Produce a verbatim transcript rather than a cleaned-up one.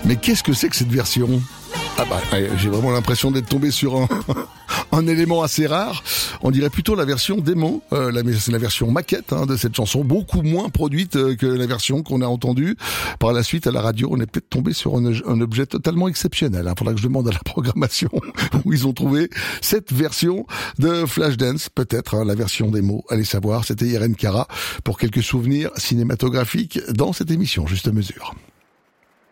Mais qu'est-ce que c'est que cette version ? Ah bah, j'ai vraiment l'impression d'être tombé sur un, un élément assez rare. On dirait plutôt la version démo, euh, la, c'est la version maquette hein, de cette chanson, beaucoup moins produite euh, que la version qu'on a entendue par la suite à la radio. On est peut-être tombé sur un, un objet totalement exceptionnel. Il hein. faudra que je demande à la programmation où ils ont trouvé cette version de Flashdance, peut-être hein, la version démo. Allez savoir, c'était Irene Cara pour quelques souvenirs cinématographiques dans cette émission Juste Mesure.